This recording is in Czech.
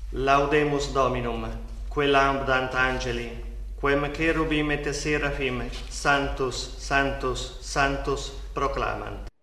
Laudemus Dominum, quel lambdant angeli, quem cherubim et seraphim, Sanctus, Sanctus, Sanctus proclamant.